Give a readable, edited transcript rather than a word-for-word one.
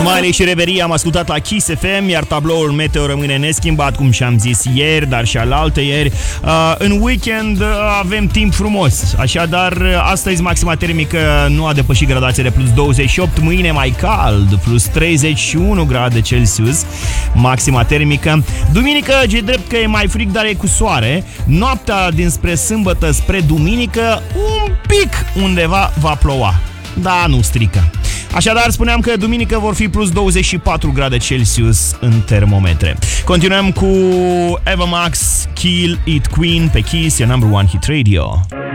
Miley și Reverie am ascultat la Kiss FM, iar tabloul meteo rămâne neschimbat, cum și-am zis ieri, dar și alaltă ieri. În weekend avem timp frumos, așadar astăzi maxima termică nu a depășit gradația de plus 28, mâine mai cald, plus 31 grade Celsius, maxima termică. Duminică, ce drept că e mai frig, dar e cu soare. Noaptea dinspre sâmbătă spre duminică, un pic undeva va ploua, dar nu strică. Așadar, spuneam că duminică vor fi plus 24 grade Celsius în termometre. Continuăm cu Eva Max, Kill It Queen pe Kiss, your number one hit radio.